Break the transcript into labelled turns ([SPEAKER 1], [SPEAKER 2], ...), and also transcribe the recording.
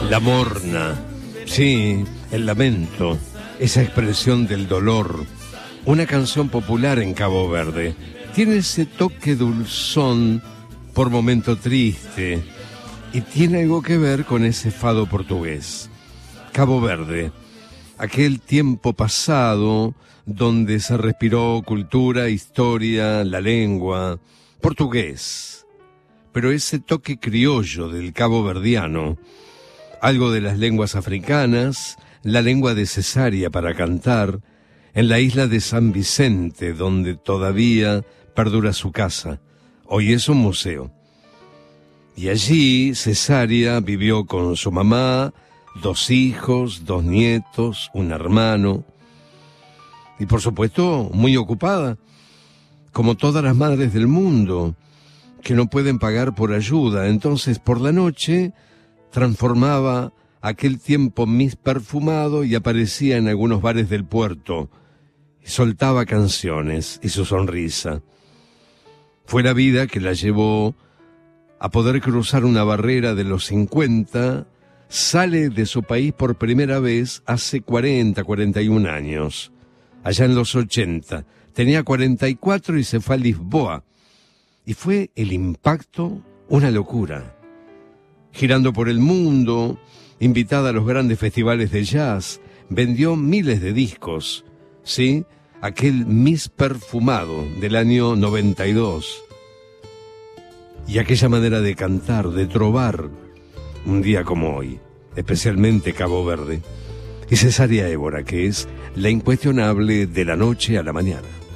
[SPEAKER 1] La morna, sí, el lamento, esa expresión del dolor. Una canción popular en Cabo Verde. Tiene ese toque dulzón, por momento triste, y tiene algo que ver con ese fado portugués. Cabo Verde, aquel tiempo pasado donde se respiró cultura, historia, la lengua, portugués. Pero ese toque criollo del caboverdiano, algo de las lenguas africanas, la lengua de Cesárea para cantar, en la isla de San Vicente, donde todavía perdura su casa. Hoy es un museo. Y allí Cesárea vivió con su mamá, 2 hijos, 2 nietos, un hermano. Y por supuesto, muy ocupada, como todas las madres del mundo, que no pueden pagar por ayuda. Entonces, por la noche, transformaba aquel tiempo mis perfumado y aparecía en algunos bares del puerto. Y soltaba canciones y su sonrisa. Fue la vida que la llevó a poder cruzar una barrera de los 50, sale de su país por primera vez hace 41 años. Allá en los 80, tenía 44 y se fue a Lisboa. Y fue el impacto una locura. Girando por el mundo, invitada a los grandes festivales de jazz, vendió miles de discos, ¿sí? Aquel Miss Perfumado del año 92. Y aquella manera de cantar, de trovar, un día como hoy, especialmente Cabo Verde. Y Cesárea Évora, que es la incuestionable de la noche a la mañana.